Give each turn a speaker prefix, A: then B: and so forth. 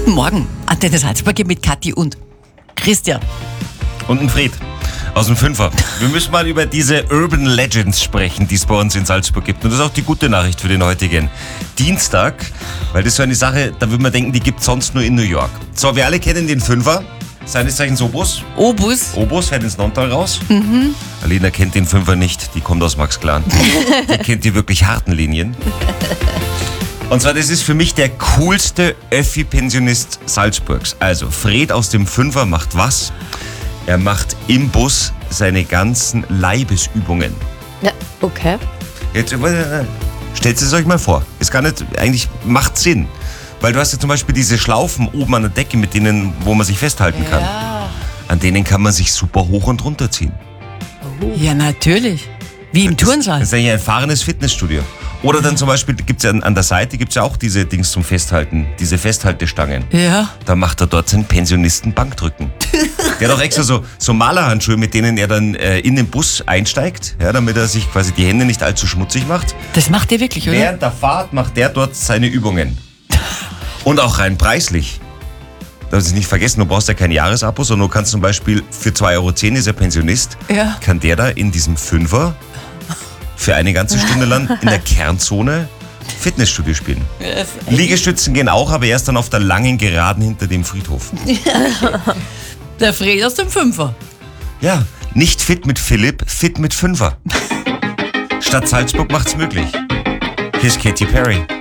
A: Guten Morgen, Antenne Salzburg mit Kathi und Christian.
B: Und ein Fred aus dem Fünfer. Wir müssen mal über diese Urban Legends sprechen, die es bei uns in Salzburg gibt. Und das ist auch die gute Nachricht für den heutigen Dienstag, weil das ist so eine Sache, da würde man denken, die gibt es sonst nur in New York. So, wir alle kennen den Fünfer, seines Zeichens Obus. Obus fährt ins Nonntal raus. Alina kennt den Fünfer nicht, die kommt aus Max Klan. Die kennt die wirklich harten Linien. Und zwar, das ist für mich der coolste Öffi-Pensionist Salzburgs. Also, Fred aus dem Fünfer macht was? Er macht im Bus seine ganzen Leibesübungen.
C: Ja, okay.
B: Jetzt, stellt es euch mal vor. Ist gar nicht, eigentlich macht Sinn. Weil du hast ja zum Beispiel diese Schlaufen oben an der Decke, mit denen, wo man sich festhalten kann. An denen kann man sich super hoch und runter ziehen.
A: Ja, natürlich. Wie im Turnsaal.
B: Das ist eigentlich ein fahrendes Fitnessstudio. Oder dann zum Beispiel gibt's ja an der Seite gibt's ja auch diese Dings zum Festhalten, diese Festhaltestangen.
A: Ja.
B: Da macht er dort seinen Pensionisten Bankdrücken. Der hat auch extra so Malerhandschuhe, mit denen er dann in den Bus einsteigt, ja, damit er sich quasi die Hände nicht allzu schmutzig macht.
A: Das macht er wirklich, oder?
B: Während der Fahrt macht der dort seine Übungen. Und auch rein preislich. Darfst du nicht vergessen, du brauchst ja kein Jahresabo, sondern du kannst zum Beispiel für 2,10 € ist er Pensionist,
A: Ja.
B: kann der da in diesem Fünfer für eine ganze Stunde lang in der Kernzone Fitnessstudio spielen. Liegestützen gehen auch, aber erst dann auf der langen Geraden hinter dem Friedhof.
A: Der Fred aus dem Fünfer.
B: Ja, nicht fit mit Philipp, fit mit Fünfer. Stadt Salzburg macht's möglich. Hier ist Katy Perry.